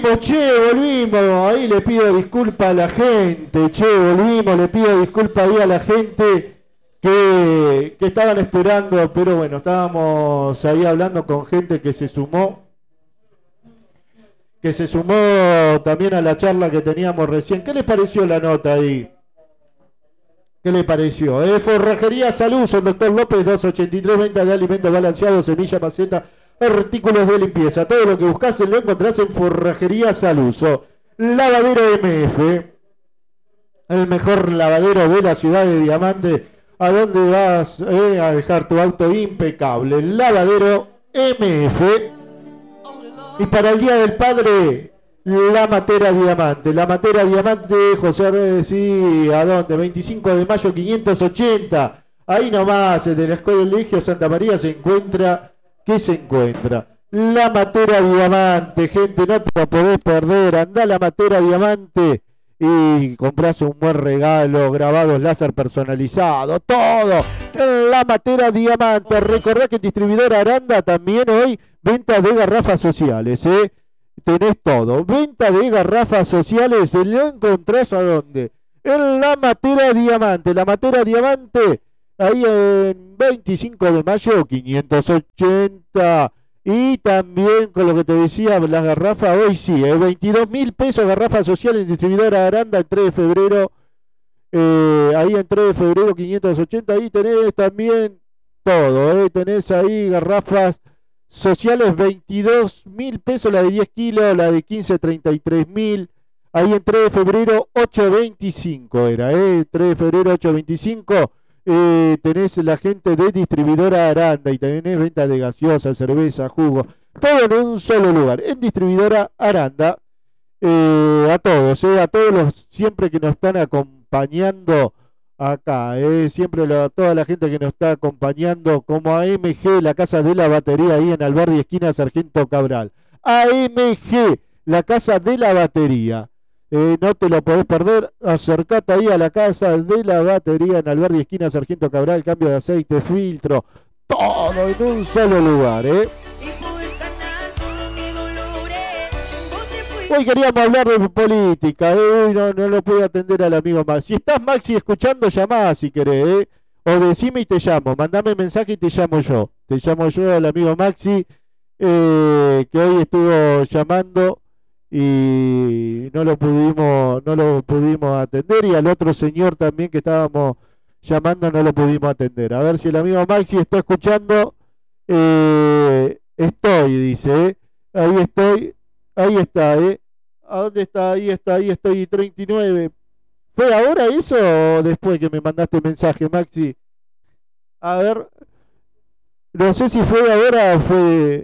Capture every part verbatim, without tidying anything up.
volvimos, che, volvimos. Ahí le pido disculpas a la gente, che, volvimos, le pido disculpas ahí a la gente que, que estaban esperando, pero bueno, estábamos ahí hablando con gente que se sumó, que se sumó también a la charla que teníamos recién. ¿Qué les pareció la nota ahí? ¿Qué le pareció? Eh, Forrajería Salud, son doctor López, doscientos ochenta y tres, venta de alimentos balanceados, semilla, maceta, artículos de limpieza. Todo lo que buscas lo encontrás en Forrajería Salud. So, lavadero M F, el mejor lavadero de la ciudad de Diamante. ¿A dónde vas eh, a dejar tu auto impecable? Lavadero M F. Y para el Día del Padre, la Matera Diamante. La Matera Diamante, José, sí, ¿a dónde? veinticinco de mayo quinientos ochenta. Ahí nomás, de la Escuela Colegio Santa María se encuentra. ¿Qué se encuentra? La Matera Diamante, gente, no te la podés perder. Andá a la Matera Diamante y comprás un buen regalo, grabados láser personalizados, todo. La Matera Diamante. Recordá que en Distribuidora Aranda también hoy venta de garrafas sociales, ¿eh? Tenés todo. Venta de garrafas sociales, ¿lo encontrás a dónde? En la Matera Diamante. La Matera Diamante, ahí en veinticinco de mayo, quinientos ochenta. Y también con lo que te decía, las garrafas hoy sí, ¿eh? veintidós mil pesos garrafas sociales en Distribuidora Aranda el tres de febrero. Eh, ahí en tres de febrero, quinientos ochenta. Ahí tenés también todo, ¿eh? Tenés ahí garrafas sociales, veintidós mil pesos, la de diez kilos, la de quince, treinta y tres mil. Ahí en tres de febrero, ochocientos veinticinco era, ¿eh? tres de febrero, ochocientos veinticinco. Eh, tenés la gente de Distribuidora Aranda y tenés venta de gaseosa, cerveza, jugo, todo en un solo lugar, en Distribuidora Aranda. Eh, a todos, eh, a todos los siempre que nos están acompañando acá, eh, siempre lo, toda la gente que nos está acompañando, como A M G, la casa de la batería ahí en Alberdi, esquina Sargento Cabral. A M G, la casa de la batería. Eh, no te lo podés perder, acercate ahí a la casa de la batería en Alberdi, esquina Sargento Cabral, cambio de aceite, filtro, todo en un solo lugar, ¿eh? Hoy queríamos hablar de política, ¿eh? Uy, no, no lo pude atender al amigo Maxi. Si estás, Maxi, escuchando, llamá si querés, ¿eh? O decime y te llamo, mandame mensaje y te llamo yo. Te llamo yo al amigo Maxi, eh, que hoy estuvo llamando y no lo pudimos no lo pudimos atender, y al otro señor también que estábamos llamando no lo pudimos atender. A ver si el amigo Maxi está escuchando. eh, estoy, dice, ¿eh? Ahí estoy, ahí está, ¿eh? ¿A dónde está? Ahí está, ahí estoy, treinta y nueve. ¿Fue ahora eso o después que me mandaste mensaje, Maxi? A ver, no sé si fue ahora o fue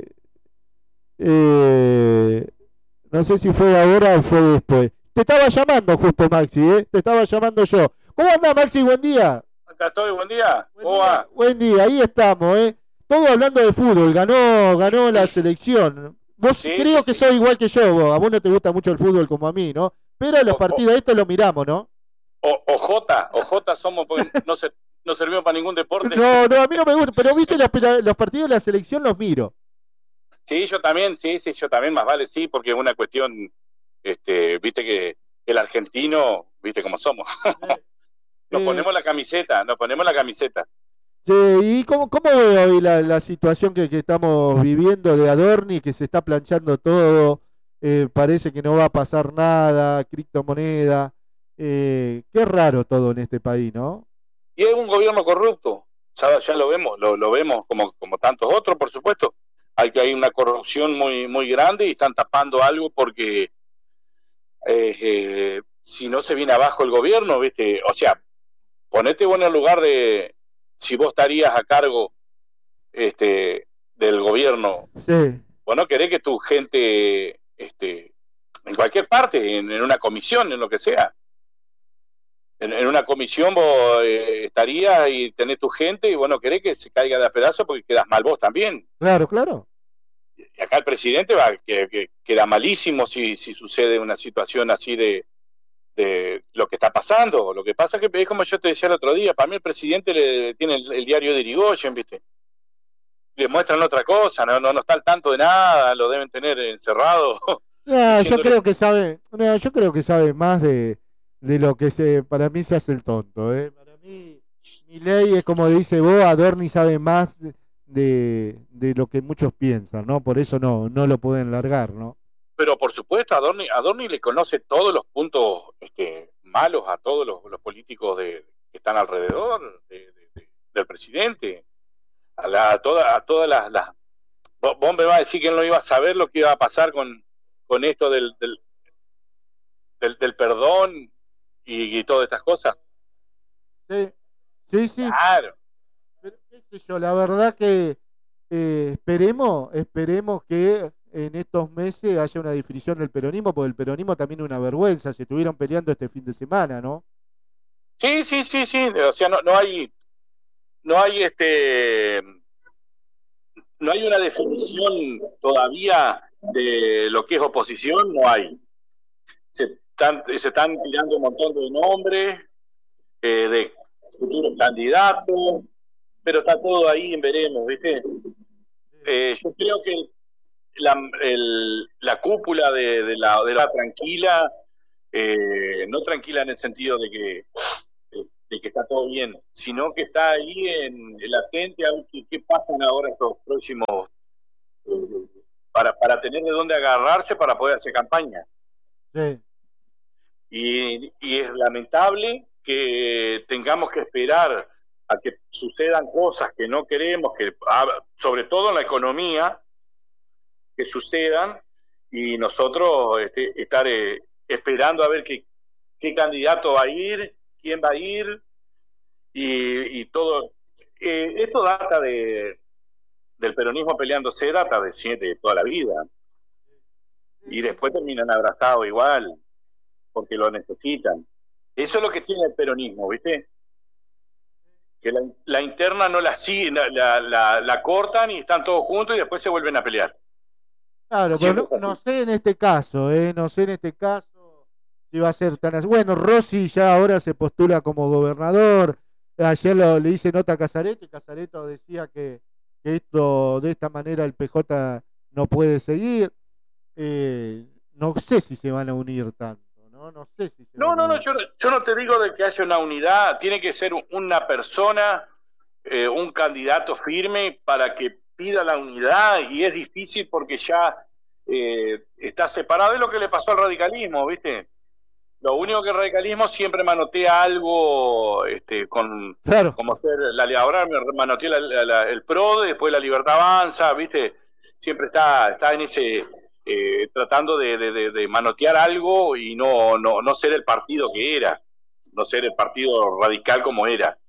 eh No sé si fue ahora o fue después. Te estaba llamando justo, Maxi, ¿eh? Te estaba llamando yo. ¿Cómo andás, Maxi? Buen día. Acá estoy, buen día. Buen ¿Cómo día, va? buen día, ahí estamos, ¿eh? Todo hablando de fútbol. Ganó ganó la selección. Vos Sí, creo sí, que sí. sos igual que yo, vos. A vos no te gusta mucho el fútbol como a mí, ¿no? Pero los O- partidos estos los miramos, ¿no? O, Ojota, Ojota somos porque no, se, no servimos para ningún deporte. No, no, a mí no me gusta. Pero viste los, los partidos de la selección los miro. Sí, yo también, sí, sí, yo también, más vale, sí, porque es una cuestión, este, viste que el argentino, viste cómo somos. Nos Eh, ponemos la camiseta, nos ponemos la camiseta. Sí, ¿y cómo, cómo ve hoy la, la situación que, que estamos viviendo de Adorni, que se está planchando todo? Eh, parece que no va a pasar nada, criptomoneda. Eh, qué raro todo en este país, ¿no? Y es un gobierno corrupto, ya, ya lo vemos, lo, lo vemos como, como tantos otros, por supuesto. Hay que hay una corrupción muy, muy grande y están tapando algo porque eh, eh, si no se viene abajo el gobierno, viste, o sea, ponete vos en el lugar de si vos estarías a cargo este del gobierno. Sí. Bueno, querés que tu gente este en cualquier parte, en, en una comisión, en lo que sea, en, en una comisión vos eh, estarías y tenés tu gente y bueno, querés que se caiga de a pedazos porque quedas mal vos también. Claro, claro. Y acá el presidente va que, que queda malísimo si, si sucede una situación así de de lo que está pasando. Lo que pasa es que es como yo te decía el otro día, para mí el presidente le tiene el, el diario de Irigoyen, ¿viste? Le muestran otra cosa, no, no, no está al tanto de nada, lo deben tener encerrado No, yo diciéndole, creo que sabe, no, yo creo que sabe más de, de lo que se, para mí se hace el tonto, ¿eh? Para mí, Milei es como dice vos, Adorni sabe más de, de, de lo que muchos piensan, ¿no? Por eso no, no lo pueden largar, ¿no? pero por supuesto, Adorni, Adorni le conoce todos los puntos este, malos a todos los, los políticos de, que están alrededor de, de, de, del presidente, a, la, a, toda, a todas las, las... Vos, vos me vas a decir que él no iba a saber lo que iba a pasar con, con esto del, del, del, del perdón y, y todas estas cosas. Sí, sí, sí. Claro. Pero qué sé yo, la verdad que eh, esperemos, esperemos que en estos meses haya una definición del peronismo, porque el peronismo también es una vergüenza, se estuvieron peleando este fin de semana, ¿no? Sí, sí, sí, sí. O sea, no, no hay, no hay este, no hay una definición todavía de lo que es oposición, no hay. Se están, se están tirando un montón de nombres, eh, de futuros candidatos, pero está todo ahí en veremos, ¿viste? Eh, yo creo que la, el, la cúpula de, de, la, de la tranquila, eh, no tranquila en el sentido de que, de que está todo bien, sino que está ahí en el latente a ver qué, qué pasan ahora estos próximos, eh, para, para tener de dónde agarrarse para poder hacer campaña. Sí. Y, y es lamentable que tengamos que esperar a que sucedan cosas que no queremos, que sobre todo en la economía, que sucedan, y nosotros este, estar eh, esperando a ver qué, qué candidato va a ir, quién va a ir, y, y todo. Eh, esto data de del peronismo peleándose, data de, de toda la vida. Y después terminan abrazados igual, porque lo necesitan. Eso es lo que tiene el peronismo, ¿viste? Que la, la interna no la, la, la, la, la cortan y están todos juntos y después se vuelven a pelear. Claro, pero no, no sé en este caso, ¿eh? No sé en este caso si va a ser tan así. Bueno, Rossi ya ahora se postula como gobernador. Ayer lo, le hice nota a Casareto y Casareto decía que, que esto de esta manera el P J no puede seguir. Eh, no sé si se van a unir tanto, ¿no? No sé si se No, van a no, no, unir. yo, yo no te digo de que haya una unidad, tiene que ser una persona, eh, un candidato firme para que pida la unidad, y es difícil porque ya eh, está separado. Es lo que le pasó al radicalismo, ¿viste? Lo único que el radicalismo siempre manotea algo, este, con Claro. como ser la ahora manotea la, la, la, el P R O D, después la Libertad Avanza, ¿viste? Siempre está, está en ese eh, tratando de, de, de manotear algo y no, no, no ser el partido que era, no ser el partido radical como era.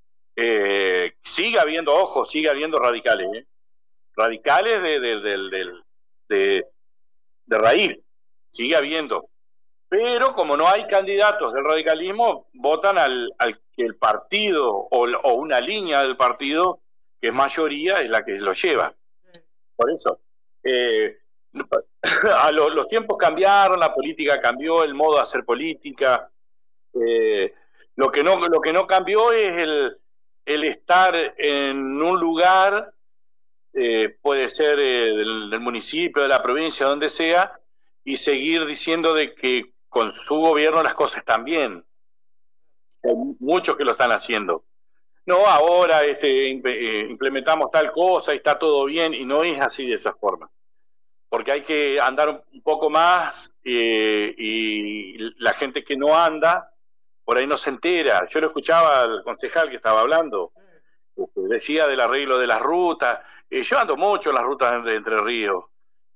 Eh, sigue habiendo, ojo, sigue habiendo radicales, ¿eh? Radicales de, de, de, de, de, de raíz, sigue habiendo. Pero como no hay candidatos del radicalismo, votan al, al que el partido o, o una línea del partido, que es mayoría, es la que lo lleva. Por eso, eh, a lo, los tiempos cambiaron, la política cambió, el modo de hacer política. Eh, lo, que no, lo que no cambió es el, el estar en un lugar, eh, puede ser eh, del, del municipio, de la provincia, donde sea, y seguir diciendo de que con su gobierno las cosas están bien. Hay muchos que lo están haciendo. No, ahora este, implementamos tal cosa y está todo bien, y no es así de esa forma. Porque hay que andar un poco más, eh, y la gente que no anda, por ahí no se entera. Yo lo escuchaba al concejal que estaba hablando, decía del arreglo de las rutas. Eh, yo ando mucho en las rutas de Entre Ríos,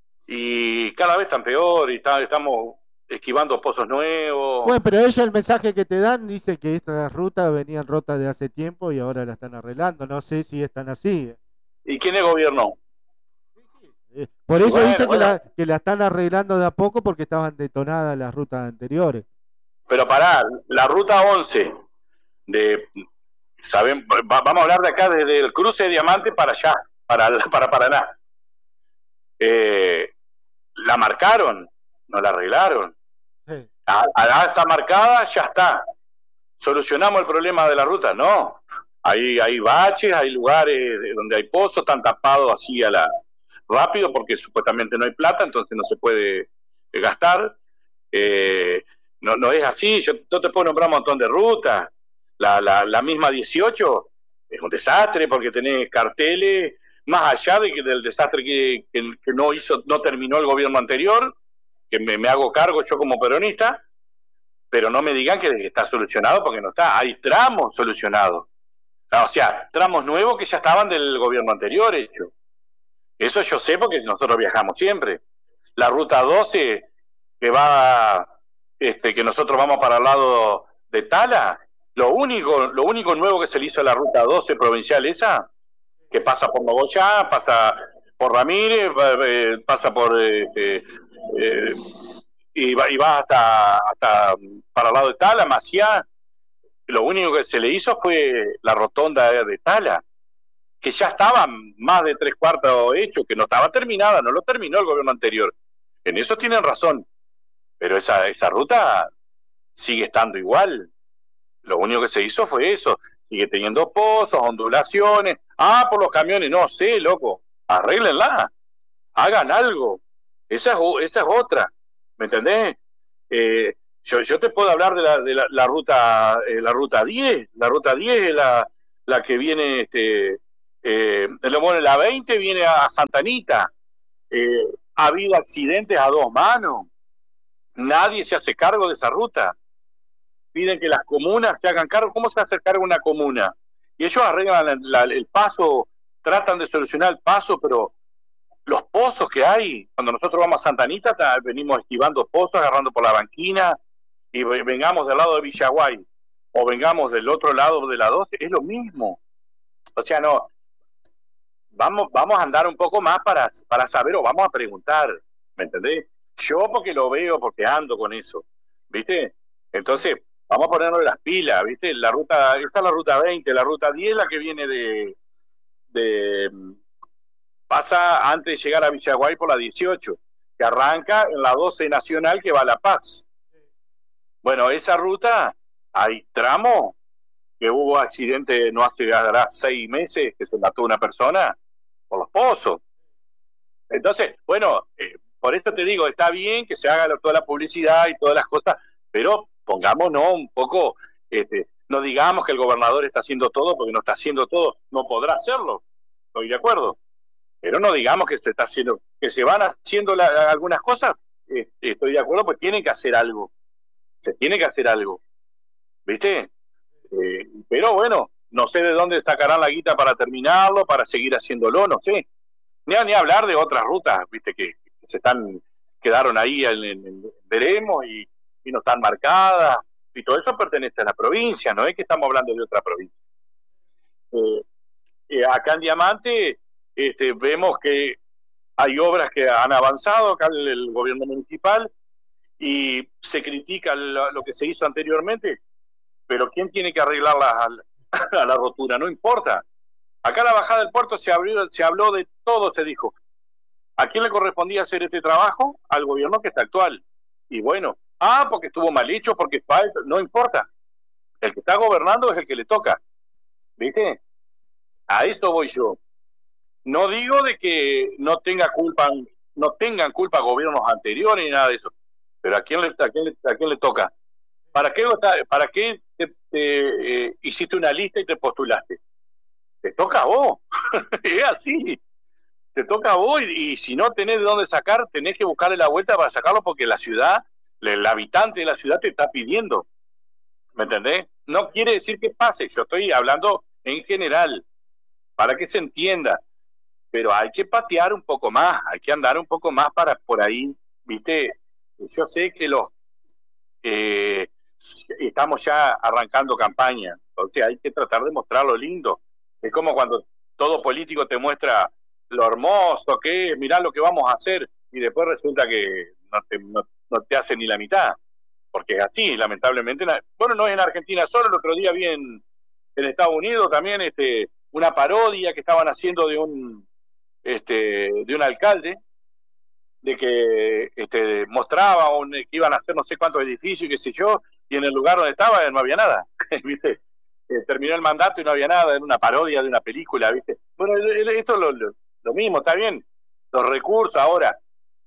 y cada vez están peor, y está, estamos esquivando pozos nuevos. Bueno, pero ellos el mensaje que te dan dice que estas rutas venían rotas de hace tiempo y ahora la están arreglando. No sé si están así. ¿Y quién es gobierno? Eh, por eso bueno, dice bueno. que, la, que la están arreglando de a poco porque estaban detonadas las rutas anteriores. Pero pará, la ruta once, de, ¿saben? Va, vamos a hablar de acá desde el cruce de Diamante para allá, para, para Paraná. Eh, la marcaron, no la arreglaron. Sí. Allá está marcada, ya está. ¿Solucionamos el problema de la ruta? No. Hay, hay baches, hay lugares donde hay pozos, están tapados así a la rápido porque supuestamente no hay plata, entonces no se puede gastar. Eh, no, no es así. Yo, yo te puedo nombrar un montón de rutas. La, la, la misma dieciocho es un desastre porque tenés carteles, más allá de que del desastre que, que, que no hizo, no terminó el gobierno anterior, que me, me hago cargo yo como peronista, pero no me digan que está solucionado porque no está. Hay tramos solucionados. O sea, tramos nuevos que ya estaban del gobierno anterior hecho. Eso yo sé porque nosotros viajamos siempre. La ruta doce, que va, este, que nosotros vamos para el lado de Tala, lo único, lo único nuevo que se le hizo a la ruta doce provincial esa, que pasa por Nogoyá, pasa por Ramírez, pasa por este, eh, y va, y va hasta, hasta para el lado de Tala, Maciá. Lo único que se le hizo fue la rotonda de Tala, que ya estaba más de tres cuartos hecho, que no estaba terminada, no lo terminó el gobierno anterior. En eso tienen razón, pero esa, esa ruta sigue estando igual. Lo único que se hizo fue eso, sigue teniendo pozos, ondulaciones. Ah, por los camiones, no sé, loco, arréglenla, hagan algo. Esa es, esa es otra, ¿me entendés? Eh, yo, yo te puedo hablar de la, de la, la ruta eh, la ruta diez, la ruta diez es la, la que viene, este, eh, bueno, la veinte viene a Santa Anita. Eh, ha habido accidentes a dos manos, nadie se hace cargo de esa ruta. Piden que las comunas se hagan cargo. ¿Cómo se hace cargo una comuna? Y ellos arreglan la, la, el paso, tratan de solucionar el paso, pero los pozos que hay, cuando nosotros vamos a Santa Anita, venimos esquivando pozos, agarrando por la banquina, y vengamos del lado de Villaguay, o vengamos del otro lado de la doce, es lo mismo. O sea, no, vamos, vamos a andar un poco más para, para saber, o vamos a preguntar, ¿me entendés? Yo porque lo veo, porque ando con eso, ¿viste? Entonces, vamos a ponernos las pilas, ¿viste? La ruta, esa es la ruta veinte, la ruta diez, la que viene de, de pasa antes de llegar a Villaguay por la dieciocho, que arranca en la doce nacional que va a La Paz. Bueno, esa ruta, hay tramos que hubo accidente no hace ya seis meses que se mató una persona por los pozos. Entonces, bueno, eh, por esto te digo, está bien que se haga toda la publicidad y todas las cosas, pero pongámonos un poco, este, no digamos que el gobernador está haciendo todo porque no está haciendo todo, no podrá hacerlo, estoy de acuerdo, pero no digamos que se está haciendo, que se van haciendo la, algunas cosas, eh, estoy de acuerdo, pues tienen que hacer algo, se tiene que hacer algo, ¿viste? Eh, pero bueno, no sé de dónde sacarán la guita para terminarlo, para seguir haciéndolo, no sé, ni, ni hablar de otras rutas, ¿viste? Que, que se están, quedaron ahí en, en, en veremos y y no están marcadas, y todo eso pertenece a la provincia, no es que estamos hablando de otra provincia. Eh, eh, acá en Diamante este, vemos que hay obras que han avanzado acá en el gobierno municipal y se critica lo, lo que se hizo anteriormente, pero ¿quién tiene que arreglarla a la, a la rotura? No importa. Acá la bajada del puerto se, abrió, se habló de todo, se dijo. ¿A quién le correspondía hacer este trabajo? Al gobierno que está actual. Y bueno, ah, porque estuvo mal hecho, porque no importa. El que está gobernando es el que le toca. ¿Viste? A eso voy yo. No digo de que no tenga culpa, no tengan culpa gobiernos anteriores ni nada de eso. Pero ¿a quién le, a quién le, a quién le toca? ¿Para qué, para qué te, te, eh, hiciste una lista y te postulaste? Te toca a vos. Es así. Te toca a vos y, y si no tenés de dónde sacar, tenés que buscarle la vuelta para sacarlo porque la ciudad, el habitante de la ciudad te está pidiendo. ¿Me entendés? No quiere decir que pase, yo estoy hablando en general, para que se entienda. Pero hay que patear un poco más, hay que andar un poco más para por ahí, ¿viste? Yo sé que los eh, estamos ya arrancando campaña, entonces hay que tratar de mostrar lo lindo. Es como cuando todo político te muestra lo hermoso que es, mirá lo que vamos a hacer, y después resulta que no te, no, no te hace ni la mitad, porque es así, lamentablemente. Bueno, no es en Argentina solo, el otro día vi en, en Estados Unidos también este, una parodia que estaban haciendo de un este de un alcalde, de que este, mostraba un, que iban a hacer no sé cuántos edificios y qué sé yo, y en el lugar donde estaba no había nada, ¿viste? Eh, terminó el mandato y no había nada, era una parodia de una película, ¿viste? Bueno, esto es lo, lo, lo mismo, está bien, los recursos ahora,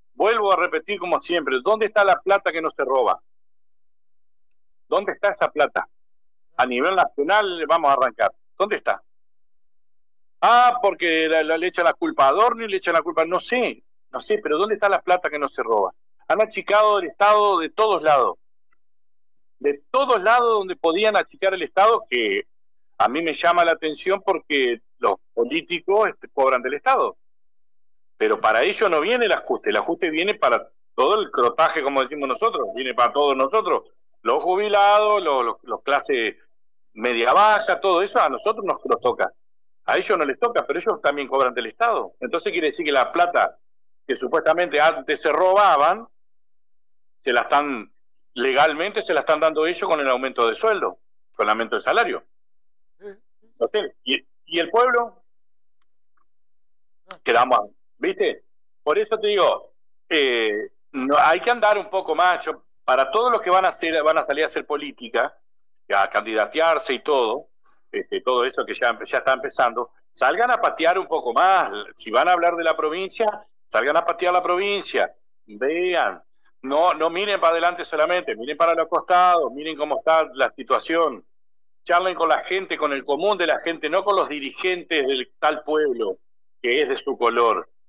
vuelvo a repetir como siempre, ¿dónde está la plata que no se roba? ¿Dónde está esa plata? A nivel nacional vamos a arrancar. ¿Dónde está? Ah, porque la, la, le echan la culpa a Adorno y le echan la culpa, no sé, no sé, pero ¿dónde está la plata que no se roba? Han achicado el Estado de todos lados. De todos lados donde podían achicar el Estado, que a mí me llama la atención porque los políticos este, cobran del Estado. Pero para ellos no viene el ajuste, el ajuste viene para todo el crotaje, como decimos nosotros, viene para todos nosotros, los jubilados, los, los, los clases media baja, todo eso a nosotros nos, nos toca. A ellos no les toca, pero ellos también cobran del Estado. Entonces quiere decir que la plata que supuestamente antes se robaban, se la están, legalmente se la están dando ellos con el aumento de sueldo, con el aumento de salario. Entonces, y, y el pueblo, quedamos, ¿viste? Por eso te digo, eh, no, hay que andar un poco macho. Para todos los que van a hacer, van a salir a hacer política, a candidatearse y todo, este, todo eso que ya, ya está empezando, salgan a patear un poco más. Si van a hablar de la provincia, salgan a patear la provincia, vean, no, no miren para adelante solamente, miren para los costados, miren cómo está la situación, charlen con la gente, con el común de la gente, no con los dirigentes del tal pueblo que es de su color.